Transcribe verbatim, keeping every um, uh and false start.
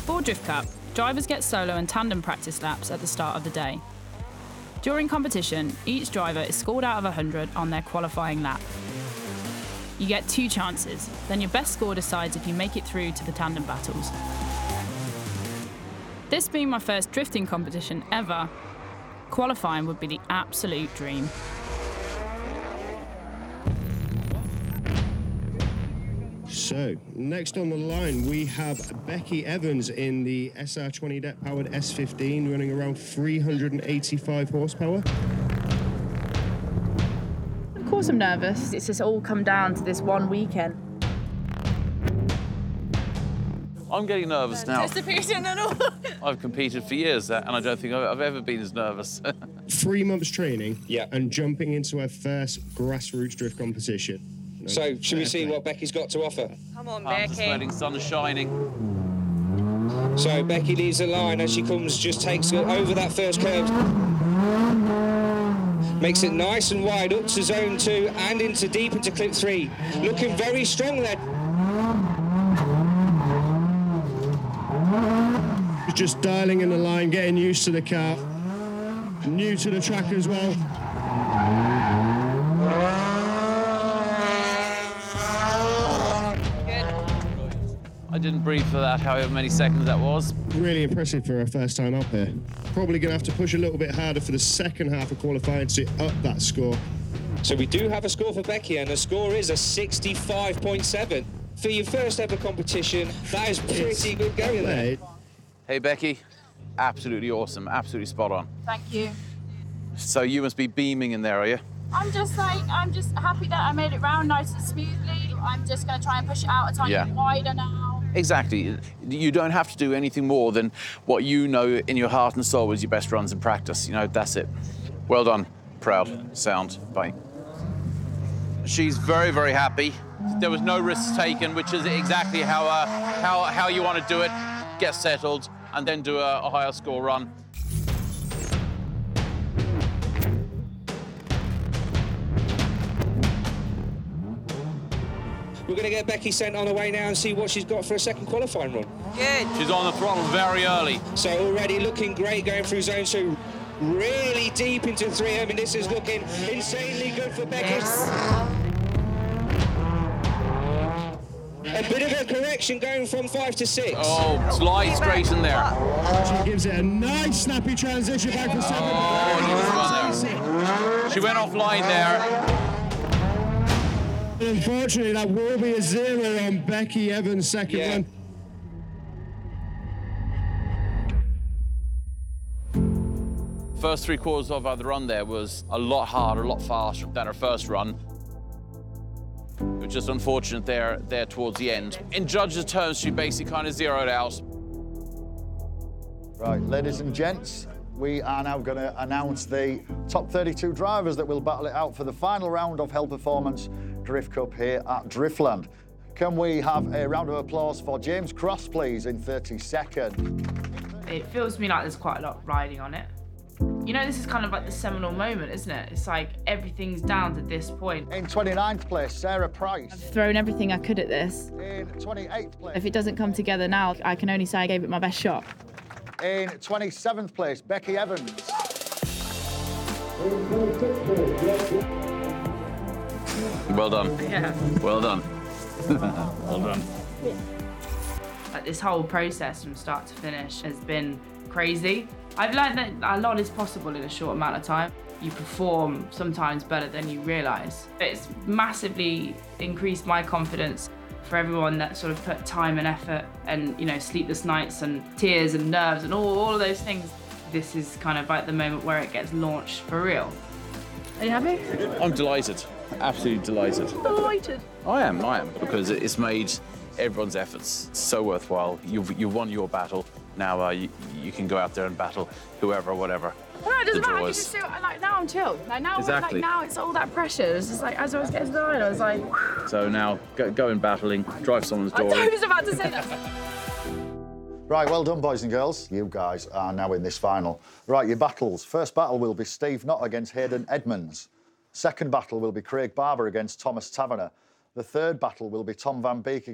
For Drift Cup, drivers get solo and tandem practice laps at the start of the day. During competition, each driver is scored out of one hundred on their qualifying lap. You get two chances, then your best score decides if you make it through to the tandem battles. This being my first drifting competition ever, qualifying would be the absolute dream. So, next on the line, we have Becky Evans in the S R twenty deck-powered S fifteen, running around three hundred eighty-five horsepower. Of course I'm nervous. It's just all come down to this one weekend. I'm getting nervous now. Anticipating and all. I've competed for years, uh, and I don't think I've, I've ever been as nervous. Three months training, yeah, and jumping into her first grassroots drift competition. No, so, should we see play. what Becky's got to offer? Come on, I'm just Becky. sweating, sun is shining. So, Becky leads the line as she comes, just takes it over that first curve. Makes it nice and wide up to zone two and into deep into clip three. Looking very strong there. Just dialing in the line, getting used to the car. New to the track as well. I didn't breathe for that, however many seconds that was. Really impressive for her first time up here. Probably going to have to push a little bit harder for the second half of qualifying to up that score. So we do have a score for Becky, and the score is a sixty-five point seven. For your first ever competition, that is pretty it's good going there. Hey, Becky. Absolutely awesome, absolutely spot on. Thank you. So you must be beaming in there, are you? I'm just like, I'm just happy that I made it round nice and smoothly. I'm just going to try and push it out a tiny Yeah. bit wider now. Exactly. You don't have to do anything more than what you know in your heart and soul was your best runs in practice. You know, that's it. Well done. Proud. Sound. Bye. She's very, very happy. There was no risks taken, which is exactly how uh, how how you want to do it. Get settled and then do a, a higher score run. We're going to get Becky sent on her way now and see what she's got for a second qualifying run. Good. She's on the throttle very early. So already looking great going through zone two. Really deep into three. I mean, this is looking insanely good for Becky. Yes. A bit of a correction going from five to six. Oh, slide straight in there. She gives it a nice snappy transition back for seven. Oh, there. She went offline there. Unfortunately, that will be a zero on Becky Evans' second Yeah. run. First three quarters of the run there was a lot harder, a lot faster than her first run. It was just unfortunate there, there towards the end. In judges' terms, she basically kind of zeroed out. Right, ladies and gents, we are now going to announce the top thirty-two drivers that will battle it out for the final round of Hell Performance Drift Cup here at Driftland. Can we have a round of applause for James Cross, please, in thirty seconds? It feels to me like there's quite a lot riding on it. You know, this is kind of like the seminal moment, isn't it? It's like everything's down to this point. In twenty-ninth place, Sarah Price. I've thrown everything I could at this. In twenty-eighth place. If it doesn't come together now, I can only say I gave it my best shot. In twenty-seventh place, Becky Evans. Well done. Yeah. Well done. Well done. Like this whole process from start to finish has been crazy. I've learned that a lot is possible in a short amount of time. You perform sometimes better than you realise. It's massively increased my confidence for everyone that sort of put time and effort and, you know, sleepless nights and tears and nerves and all, all of those things. This is kind of like the moment where it gets launched for real. Are you happy? I'm delighted. Absolutely delighted. Delighted. I am, I am, because it's made everyone's efforts so worthwhile. You've, you've won your battle. Now uh, you, you can go out there and battle whoever, whatever. No, it doesn't the matter. I draw can is. just do it. Like now I'm chilled. Like now, Exactly. like now it's all that pressure. It's just like as I was getting to the line, I was like, So now go, go in battling, drive someone's I door. was about to say that. Right, well done, boys and girls. You guys are now in this final. Right, your battles. First battle will be Steve Knott against Hayden Edmonds. Second battle will be Craig Barber against Thomas Taverner. The third battle will be Tom Van Beek